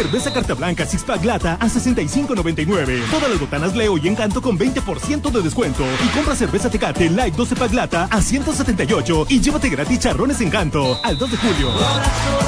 Cerveza Carta Blanca Six Pack Lata a $65.99. Todas las botanas Leo y Encanto con 20% de descuento. Y compra cerveza Tecate Light 12 Pack Lata a $178 y llévate gratis charrones Encanto al 2 de julio.